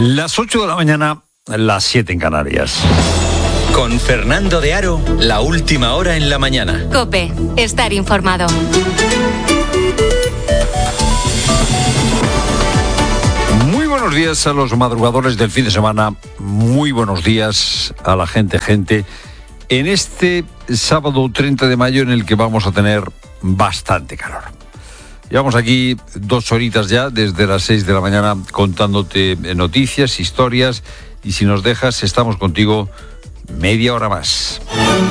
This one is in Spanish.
Las 8 de la mañana, las 7 en Canarias. Con Fernando de Aro, la última hora en la mañana. COPE, estar informado. Muy buenos días a los madrugadores del fin de semana. Muy buenos días a la gente. En este sábado 30 de mayo en el que vamos a tener bastante calor. Llevamos aquí 2 horitas ya, desde las 6 de la mañana, contándote noticias, historias, y si nos dejas, estamos contigo media hora más.